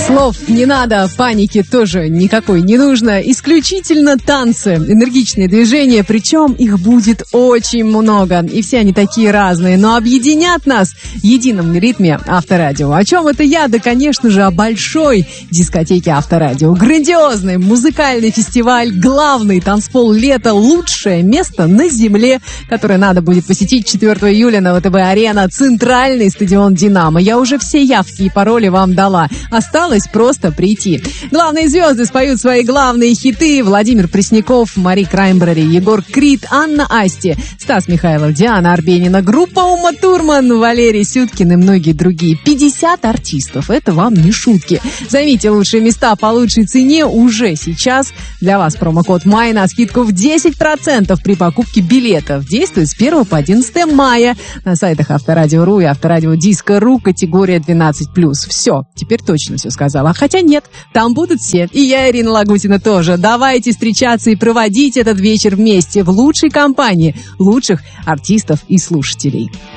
Слов не надо, паники тоже никакой не нужно. Исключительно танцы, энергичные движения, причем их будет очень много. И все они такие разные, но объединят нас в едином ритме Авторадио. О чем это я? Да, конечно же, о большой дискотеке Авторадио. Грандиозный музыкальный фестиваль, главный танцпол лета, лучшее место на земле, которое надо будет посетить 4 июля на ВТБ-арена, центральный стадион «Динамо». Я уже все явки и пароли вам дала. Осталось просто прийти. Главные звезды споют свои главные хиты. Владимир Пресняков, Мари Краймбрери, Егор Крид, Анна Асти, Стас Михайлов, Диана Арбенина, группа Ума Турман, Валерий Сюткин и многие другие. 50 артистов. Это вам не шутки. Займите лучшие места по лучшей цене уже сейчас. Для вас промокод МАЙ на скидку в 10% при покупке билетов. Действует с 1 по 11 мая на сайтах Авторадио.ру и Авторадио.Диско.ру, категория 12+. Все, теперь точно все сказала. Хотя нет, там будут все. И я, Ирина Лагутина, тоже. Давайте встречаться и проводить этот вечер вместе в лучшей компании лучших артистов и слушателей.